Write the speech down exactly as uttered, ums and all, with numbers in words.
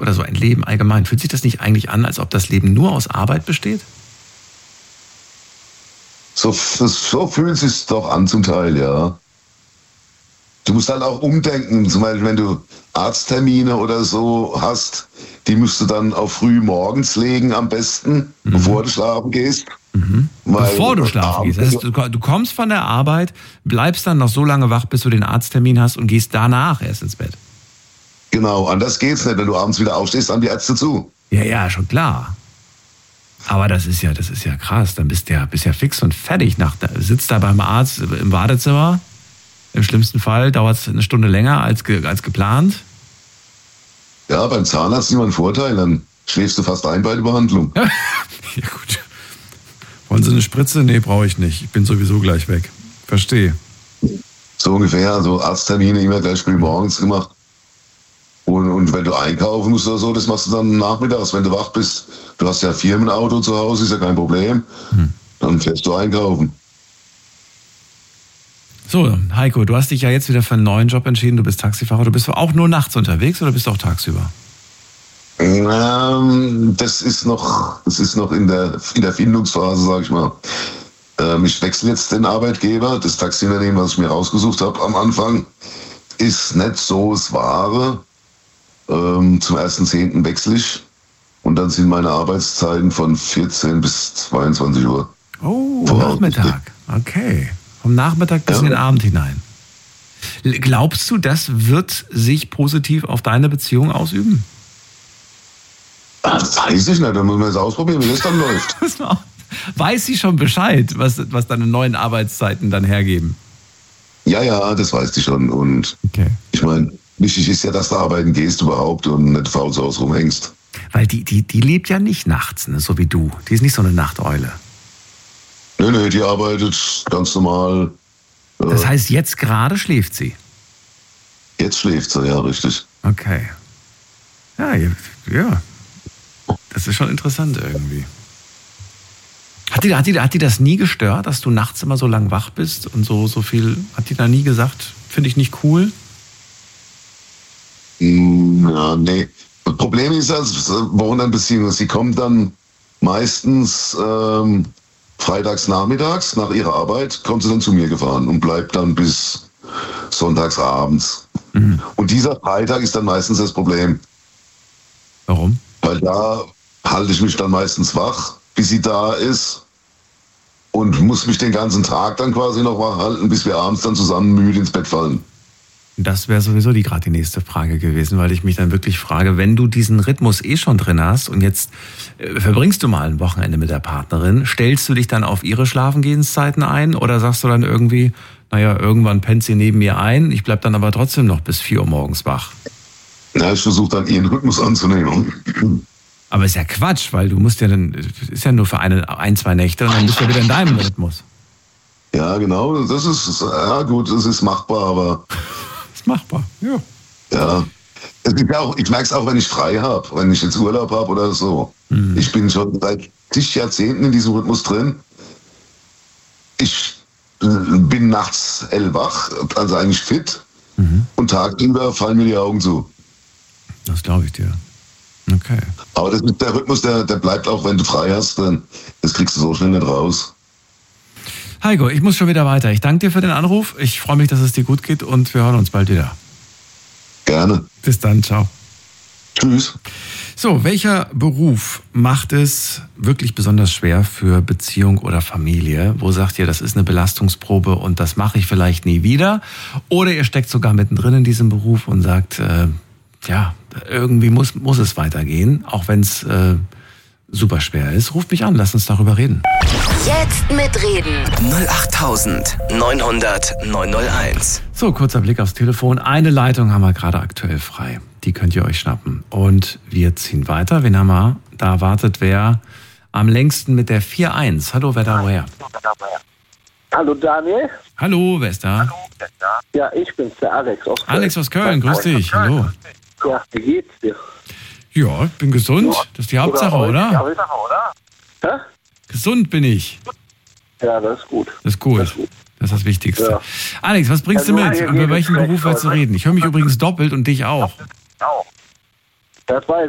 oder so ein Leben allgemein, fühlt sich das nicht eigentlich an, als ob das Leben nur aus Arbeit besteht? So, so fühlt es sich doch an zum Teil, ja. Du musst halt auch umdenken, zum Beispiel wenn du Arzttermine oder so hast, die musst du dann auf früh morgens legen am besten, mhm. bevor du schlafen gehst. Mhm. Bevor du schlafen gehst. Das heißt, du kommst von der Arbeit, bleibst dann noch so lange wach, bis du den Arzttermin hast und gehst danach erst ins Bett. Genau, anders geht's nicht. Wenn du abends wieder aufstehst, haben die Ärzte zu. Ja, ja, schon klar. Aber das ist ja, das ist ja krass. Dann bist du ja, bist ja fix und fertig. Nach, sitzt da beim Arzt im Wartezimmer. Im schlimmsten Fall dauert es eine Stunde länger als, ge, als geplant. Ja, beim Zahnarzt ist immer ein Vorteil. Dann schläfst du fast ein bei der Behandlung. Ja, gut. Wollen Sie eine Spritze? Nee, brauche ich nicht. Ich bin sowieso gleich weg. Verstehe. So ungefähr. Also Arzttermine immer gleich früh morgens gemacht. Und, und wenn du einkaufen musst oder so, das machst du dann nachmittags, wenn du wach bist. Du hast ja Firmenauto zu Hause, ist ja kein Problem. Hm. Dann fährst du einkaufen. So, Heiko, du hast dich ja jetzt wieder für einen neuen Job entschieden. Du bist Taxifahrer. Du bist auch nur nachts unterwegs oder bist du auch tagsüber? Ähm, das ist noch, das ist noch in der, in der Findungsphase, sag ich mal. Ähm, ich wechsle jetzt den Arbeitgeber. Das Taxiunternehmen, was ich mir rausgesucht habe am Anfang, ist nicht so das Wahre. Ähm, zum ersten zehnten wechsle ich. Und dann sind meine Arbeitszeiten von vierzehn bis zweiundzwanzig Uhr. Oh, Nachmittag. Okay. Vom Nachmittag bis ja. in den Abend hinein. Glaubst du, das wird sich positiv auf deine Beziehung ausüben? Das weiß ich nicht, dann müssen wir es ausprobieren, wie das dann läuft. Weiß sie schon Bescheid, was, was deine neuen Arbeitszeiten dann hergeben? Ja, ja, das weiß sie schon. Und okay. Ich meine, wichtig ist ja, dass du arbeiten gehst überhaupt und nicht faul zu Hause rumhängst. Weil die, die, die lebt ja nicht nachts, ne, so wie du. Die ist nicht so eine Nachteule. Nee, nee, die arbeitet ganz normal. Äh, das heißt, jetzt gerade schläft sie? Jetzt schläft sie, ja, richtig. Okay. Ja, ja. Das ist schon interessant irgendwie. Hat die, hat die, hat die das nie gestört, dass du nachts immer so lang wach bist und so, so viel, hat die da nie gesagt, finde ich nicht cool? Ja, nee. Das Problem ist, also, worin dann Beziehung, sie kommt dann meistens ähm, freitags nachmittags nach ihrer Arbeit, kommt sie dann zu mir gefahren und bleibt dann bis sonntags abends. Mhm. Und dieser Freitag ist dann meistens das Problem. Warum? Weil da halte ich mich dann meistens wach, bis sie da ist und muss mich den ganzen Tag dann quasi noch wach halten, bis wir abends dann zusammen müde ins Bett fallen. Das wäre sowieso die gerade die nächste Frage gewesen, weil ich mich dann wirklich frage, wenn du diesen Rhythmus eh schon drin hast und jetzt äh, verbringst du mal ein Wochenende mit der Partnerin, stellst du dich dann auf ihre Schlafengehenszeiten ein oder sagst du dann irgendwie, naja, irgendwann pennt sie neben mir ein, ich bleib dann aber trotzdem noch bis vier Uhr morgens wach? Ja, ich versuche dann ihren Rhythmus anzunehmen. Aber ist ja Quatsch, weil du musst ja dann, ist ja nur für eine, ein, zwei Nächte und dann bist du wieder in deinem Rhythmus. Ja, genau, das ist, ja gut, das ist machbar, aber... ist machbar, ja. Ja, es gibt ja auch, ich merke es auch, wenn ich frei habe, wenn ich jetzt Urlaub habe oder so. Mhm. Ich bin schon seit zig Jahrzehnten in diesem Rhythmus drin. Ich bin nachts hellwach, also eigentlich fit. Mhm. Und tagsüber fallen mir die Augen zu. Das glaube ich dir. Okay. Aber das ist der Rhythmus, der, der bleibt auch, wenn du frei hast, dann das kriegst du so schnell nicht raus. Heiko, ich muss schon wieder weiter. Ich danke dir für den Anruf. Ich freue mich, dass es dir gut geht und wir hören uns bald wieder. Gerne. Bis dann, ciao. Tschüss. So, welcher Beruf macht es wirklich besonders schwer für Beziehung oder Familie? Wo sagt ihr, das ist eine Belastungsprobe und das mache ich vielleicht nie wieder? Oder ihr steckt sogar mittendrin in diesem Beruf und sagt, äh, ja, irgendwie muss, muss es weitergehen, auch wenn es äh, super schwer ist. Ruft mich an, lasst uns darüber reden. Jetzt mitreden. null acht neun hundert neun null eins. So, kurzer Blick aufs Telefon. Eine Leitung haben wir gerade aktuell frei. Die könnt ihr euch schnappen. Und wir ziehen weiter. Wen haben wir? Da wartet wer am längsten mit der vier eins. Hallo, wer da woher? Hallo Daniel. Hallo, wer ist da? Hallo, wer ist da? Ja, ich bin's, der Alex aus Köln. Alex aus Köln, grüß dich. Hallo. Ja, wie geht's dir? Ja, ich bin gesund. Ja. Das ist die Hauptsache, oder? oder? Ja, Hauptsache, oder? Hä? Gesund bin ich. Ja, das ist gut. Das ist gut. Das ist, gut. Das, ist das Wichtigste. Ja. Alex, was bringst ja, du mit? Über welchen Beruf willst du reden? Ich höre mich übrigens doppelt und dich auch. Auch. Das weiß